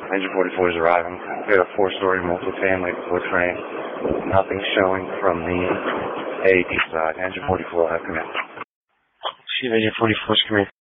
Engine 44 is arriving. We have a 4-story multifamily wood frame. Nothing showing from the AED side. Engine 44 have come in. Chief, Engine 44's come in.